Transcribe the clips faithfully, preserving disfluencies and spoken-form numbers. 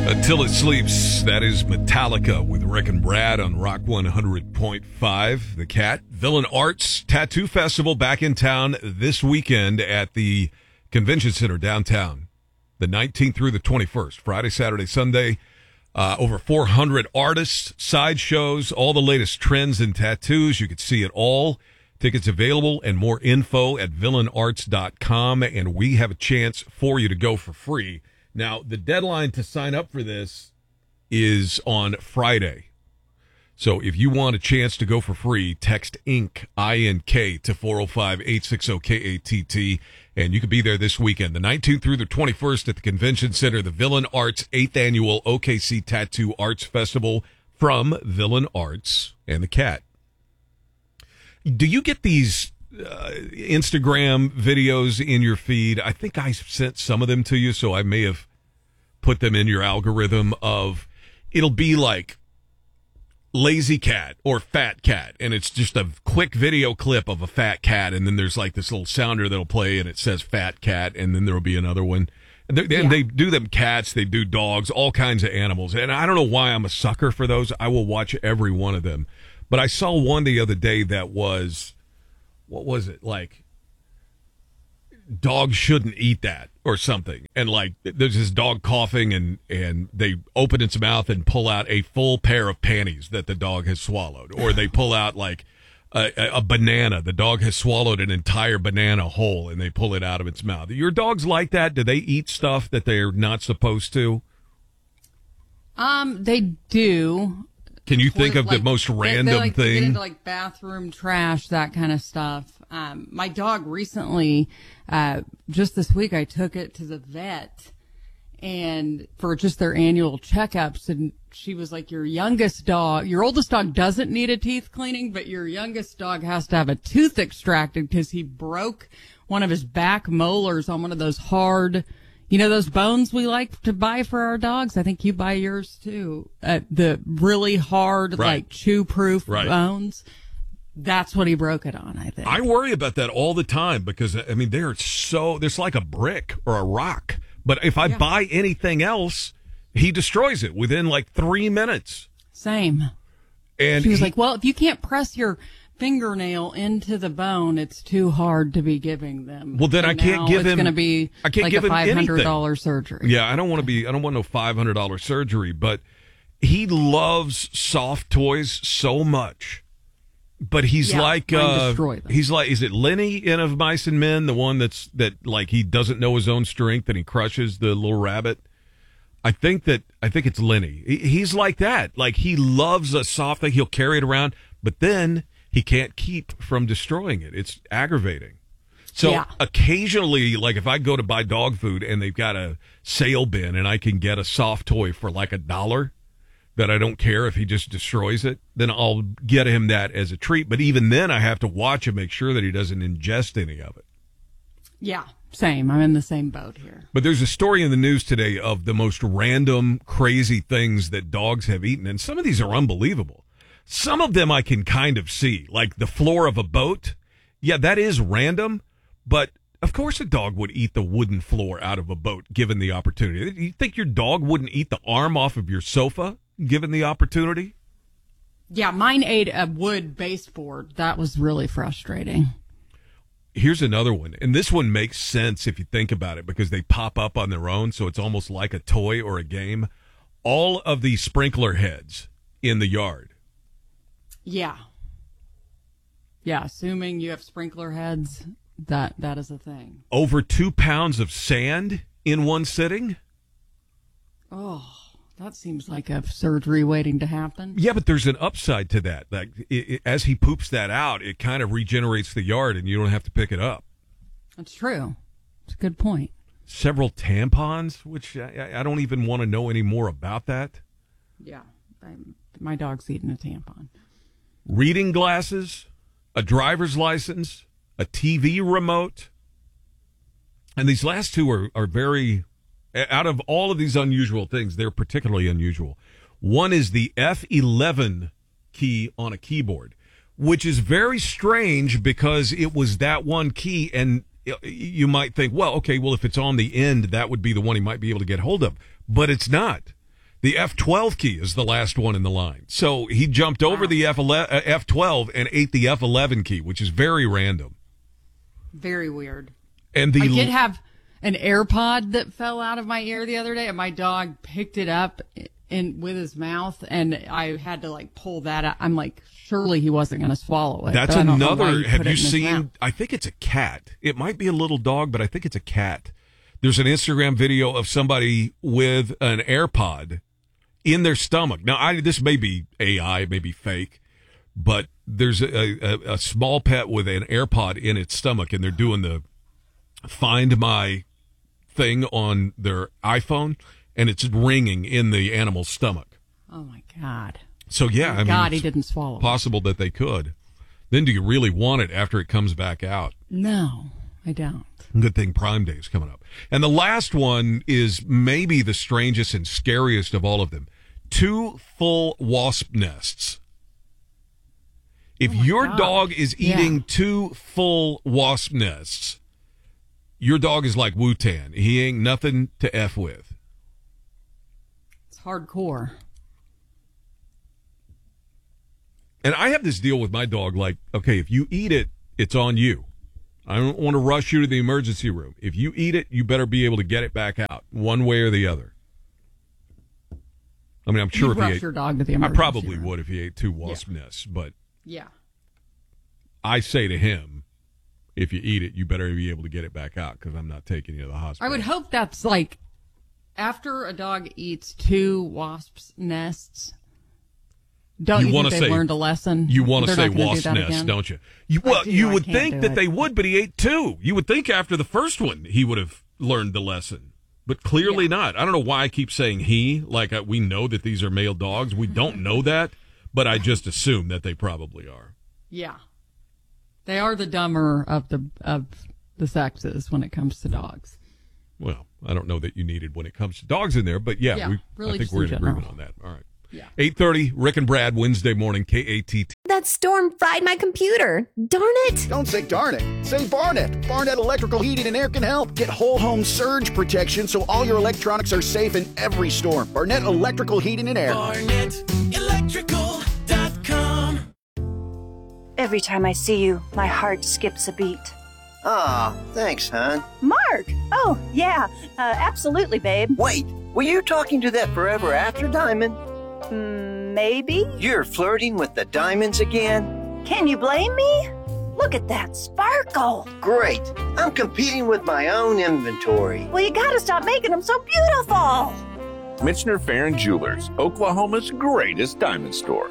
Until It Sleeps, that is Metallica with Rick and Brad on Rock one hundred point five. The Cat. Villain Arts Tattoo Festival back in town this weekend at the Convention Center downtown. The nineteenth through the twenty-first, Friday, Saturday, Sunday. Uh, over four hundred artists, sideshows, all the latest trends in tattoos. You can see it all. Tickets available and more info at villain arts dot com. And we have a chance for you to go for free. Now, the deadline to sign up for this is on Friday. So if you want a chance to go for free, text INK, I N K, to four oh five, eight six oh, K A T T, and you could be there this weekend. The nineteenth through the twenty-first at the Convention Center, the Villain Arts eighth Annual O K C Tattoo Arts Festival from Villain Arts and the Cat. Do you get these uh, Instagram videos in your feed? I think I sent some of them to you, so I may have put them in your algorithm of, it'll be like lazy cat or fat cat, and it's just a quick video clip of a fat cat, and then there's like this little sounder that'll play, and it says fat cat, and then there'll be another one. And, they, yeah. and they do them cats, they do dogs, all kinds of animals, and I don't know why I'm a sucker for those. I will watch every one of them. But I saw one the other day that was, what was it, like, dogs shouldn't eat that or something. And, like, there's this dog coughing, and, and they open its mouth and pull out a full pair of panties that the dog has swallowed. Or they pull out, like, a, a banana. The dog has swallowed an entire banana whole, and they pull it out of its mouth. Your dogs like that? Do they eat stuff that they're not supposed to? Um, they do. Can you think of like, the most random they, they like thing? To get into like bathroom trash, that kind of stuff. Um, my dog recently, uh, just this week, I took it to the vet and for just their annual checkups, and she was like, "Your youngest dog, your oldest dog doesn't need a teeth cleaning, but your youngest dog has to have a tooth extracted because he broke one of his back molars on one of those hard." You know those bones we like to buy for our dogs? I think you buy yours too. Uh, the really hard, right. like chew-proof right. bones. That's what he broke it on, I think. I worry about that all the time because, I mean, they're so, there's like a brick or a rock. But if I yeah. buy anything else, he destroys it within like three minutes. Same. And she was he, like, well, if you can't press your fingernail into the bone, it's too hard to be giving them. Well, then and I can't give it's him. It's going to be I can't like give a him five hundred dollar anything. surgery. Yeah, I don't want to be. I don't want no five hundred dollar surgery. But he loves soft toys so much. But he's yeah, like, uh, he's like, is it Lenny in Of Mice and Men, the one that's that like he doesn't know his own strength and he crushes the little rabbit? I think that I think it's Lenny. He, he's like that. Like he loves a soft thing. He'll carry it around, but then he can't keep from destroying it. It's aggravating. So yeah. occasionally, like if I go to buy dog food and they've got a sale bin and I can get a soft toy for like a dollar that I don't care if he just destroys it, then I'll get him that as a treat. But even then I have to watch and make sure that he doesn't ingest any of it. Yeah, same. I'm in the same boat here. But there's a story in the news today of the most random, crazy things that dogs have eaten. And some of these are unbelievable. Some of them I can kind of see, like the floor of a boat. Yeah, that is random, but of course a dog would eat the wooden floor out of a boat given the opportunity. You think your dog wouldn't eat the arm off of your sofa given the opportunity? Yeah, mine ate a wood baseboard. That was really frustrating. Here's another one, and this one makes sense if you think about it because they pop up on their own, so it's almost like a toy or a game. All of the sprinkler heads in the yard. Yeah. Yeah, assuming you have sprinkler heads, that that is a thing. Over two pounds of sand in one sitting? Oh, that seems like a surgery waiting to happen. Yeah, but there's an upside to that. Like it, it, as he poops that out, it kind of regenerates the yard and you don't have to pick it up. That's true. It's a good point. Several tampons, which I, I don't even want to know any more about that. Yeah, I'm, my dog's eating a tampon. Reading glasses, a driver's license, a T V remote. And these last two are, are very, out of all of these unusual things, they're particularly unusual. One is the F eleven key on a keyboard, which is very strange because it was that one key. And you might think, well, okay, well, if it's on the end, that would be the one he might be able to get hold of. But it's not. The F twelve key is the last one in the line. So he jumped over wow. the F eleven, uh, F twelve and ate the F eleven key, which is very random. Very weird. And the I did have an AirPod that fell out of my ear the other day, and my dog picked it up in with his mouth, and I had to like pull that out. I'm like, surely he wasn't going to swallow it. That's another. Have you seen? I think it's a cat. It might be a little dog, but I think it's a cat. There's an Instagram video of somebody with an AirPod in their stomach. Now, I, this may be A I, it may be fake, but there's a, a, a small pet with an AirPod in its stomach, and they're doing the Find My thing on their iPhone, and it's ringing in the animal's stomach. Oh, my God. So, yeah, oh I mean, God, he didn't swallow possible it. that they could. Then do you really want it after it comes back out? No, I don't. Good thing Prime Day is coming up. And the last one is maybe the strangest and scariest of all of them. Two full wasp nests. If oh your God. dog is eating yeah. two full wasp nests, your dog is like Wu-Tan. He ain't nothing to F with. It's hardcore. And I have this deal with my dog, like, okay, if you eat it, it's on you. I don't want to rush you to the emergency room. If you eat it, you better be able to get it back out, one way or the other. I mean, I'm sure You'd if he rush ate, your dog to the emergency I probably room. would if he ate two wasp yeah. nests, but yeah, I say to him, if you eat it, you better be able to get it back out because I'm not taking you to the hospital. I would hope that's like after a dog eats two wasps' nests. Don't you, you think they've say, learned a lesson? You want to say wasp do nest, don't you? you well, do, you would think that it. they would, but he ate two. You would think after the first one he would have learned the lesson, but clearly yeah. not. I don't know why I keep saying he, like uh, we know that these are male dogs. We don't know that, but I just assume that they probably are. Yeah. They are the dumber of the of the sexes when it comes to dogs. Well, I don't know that you needed when it comes to dogs in there, but yeah, yeah we, really I think we're in general. agreement on that. All right. Yeah. eight thirty, Rick and Brad, Wednesday morning, K A T T. That storm fried my computer. Darn it. Don't say darn it. Say Barnett. Barnett Electrical Heating and Air can help. Get whole home surge protection so all your electronics are safe in every storm. Barnett Electrical Heating and Air. Barnett Electrical dot com. Every time I see you, my heart skips a beat. Aw, oh, thanks, hon. Mark! Oh, yeah, uh, absolutely, babe. Wait, were you talking to that forever after diamond? Mm, maybe? You're flirting with the diamonds again? Can you blame me? Look at that sparkle. Great. I'm competing with my own inventory. Well, you gotta stop making them so beautiful. Michener Farron Jewelers, Oklahoma's greatest diamond store.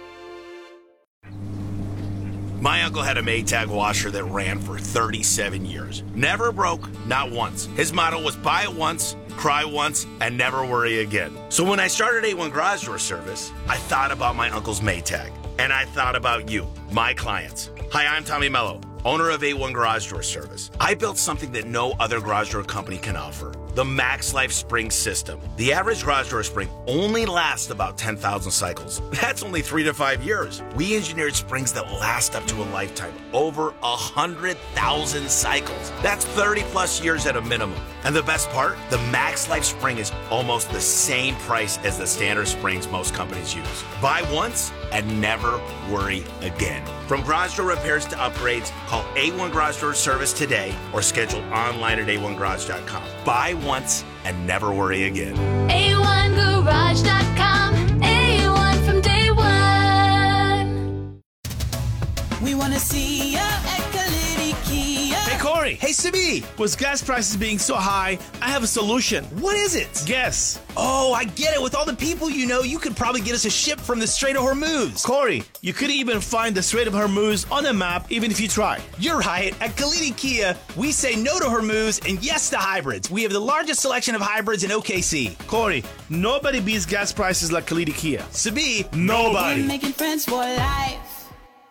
My uncle had a Maytag washer that ran for thirty-seven years. Never broke, not once. His motto was buy it once, cry once, and never worry again. So when I started A one Garage Door Service, I thought about my uncle's Maytag. And I thought about you, my clients. Hi, I'm Tommy Mello, owner of A one Garage Door Service. I built something that no other garage door company can offer. The Max Life Spring System. The average garage door spring only lasts about ten thousand cycles. That's only three to five years. We engineered springs that last up to a lifetime, over one hundred thousand cycles. That's thirty plus years at a minimum. And the best part, the Max Life Spring is almost the same price as the standard springs most companies use. Buy once and never worry again. From garage door repairs to upgrades, call A one Garage Door Service today or schedule online at A one garage dot com. Buy once and never worry again. A one garage dot com. A one from day one. We want to see ya at Kalidi Kia. Hey, Corey. Hey, Sibi. With gas prices being so high, I have a solution. What is it? Guess. Oh, I get it. With all the people you know, you could probably get us a ship from the Strait of Hormuz. Corey, you could even find the Strait of Hormuz on a map, even if you try. You're right. At Kalidi Kia, we say no to Hormuz and yes to hybrids. We have the largest selection of hybrids in O K C. Corey, nobody beats gas prices like Kalidi Kia. Sabi, nobody. We're making friends for life.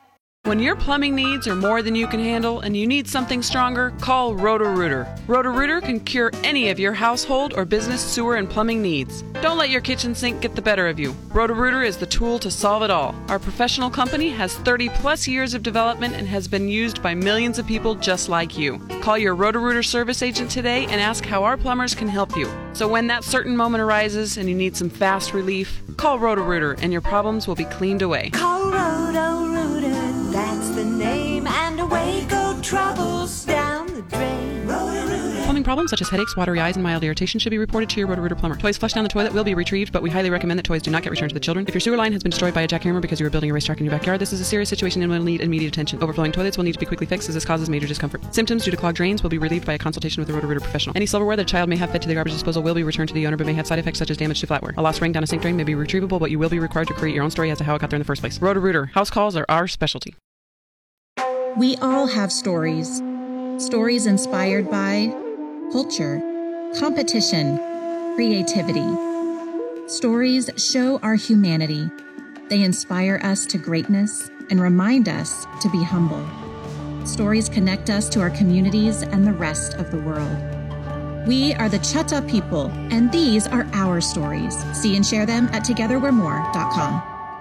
When your plumbing needs are more than you can handle and you need something stronger, call Roto-Rooter. Roto-Rooter can cure any of your household or business sewer and plumbing needs. Don't let your kitchen sink get the better of you. Roto-Rooter is the tool to solve it all. Our professional company has thirty plus years of development and has been used by millions of people just like you. Call your Roto-Rooter service agent today and ask how our plumbers can help you. So when that certain moment arises and you need some fast relief, call Roto-Rooter and your problems will be cleaned away. Call Roto-Rooter, that's the name, and away go troubles down the drain. Roto-Rooter. Plumbing problems such as headaches, watery eyes, and mild irritation should be reported to your Roto-Rooter plumber. Toys flushed down the toilet will be retrieved, but we highly recommend that toys do not get returned to the children. If your sewer line has been destroyed by a jackhammer because you were building a racetrack in your backyard, this is a serious situation and will need immediate attention. Overflowing toilets will need to be quickly fixed as this causes major discomfort. Symptoms due to clogged drains will be relieved by a consultation with a Roto-Rooter professional. Any silverware that a child may have fed to the garbage disposal will be returned to the owner but may have side effects such as damage to flatware. A lost ring down a sink drain may be retrievable, but you will be required to create your own story as to how it got there in the first place. Roto-Rooter. House calls are our specialty. We all have stories. Stories inspired by culture, competition, creativity. Stories show our humanity. They inspire us to greatness and remind us to be humble. Stories connect us to our communities and the rest of the world. We are the Chutta people, and these are our stories. See and share them at together we're more dot com.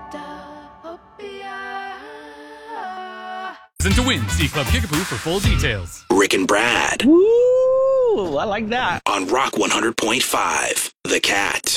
And to win, see Club Kickapoo for full details. Rick and Brad. Woo! I like that. On Rock one hundred point five, The Cat.